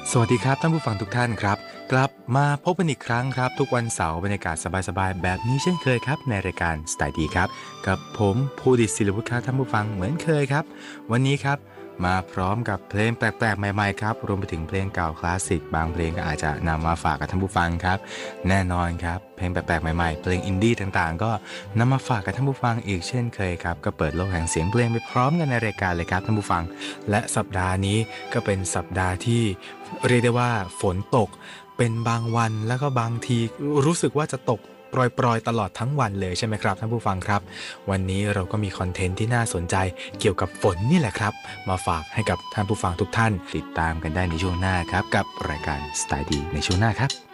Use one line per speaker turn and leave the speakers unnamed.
สวัสดีครับท่านผู้ฟังทุกท่านครับกลับมาพบกันอีกครั้งครับทุกวันเสาร์บรรยากาศสบายๆแบบนี้เช่นเคยครับในรายการสไตล์ดีครับกับผมภูดิษฐ์ศิลวุฒิครับท่านผู้ฟังเหมือนเคยครับวันนี้ครับมาพร้อมกับเพลงแปลกๆใหม่ๆครับรวมไปถึงเพลงเก่าคลาสสิกบางเพลงก็อาจจะนำมาฝากกับท่านผู้ฟังครับแน่นอนครับเพลงแปลกๆใหม่ๆเพลงอินดี้ต่างๆก็นำมาฝากกับท่านผู้ฟังอีกเช่นเคยครับก็เปิดโลกแห่งเสียงเพลงไปพร้อมกันในรายการเลยครับท่านผู้ฟังและสัปดาห์นี้ก็เป็นสัปดาห์ที่ เรียกได้ว่าฝนตกเป็นบางวันแล้วก็บางทีรู้สึกว่าจะตกปรอยๆตลอดทั้งวันเลยใช่ไหมครับท่านผู้ฟังครับวันนี้เราก็มีคอนเทนต์ที่น่าสนใจเกี่ยวกับฝนนี่แหละครับมาฝากให้กับท่านผู้ฟังทุกท่านติดตามกันได้ในช่วงหน้าครับกับรายการสไตล์ดีในช่วงหน้าครับ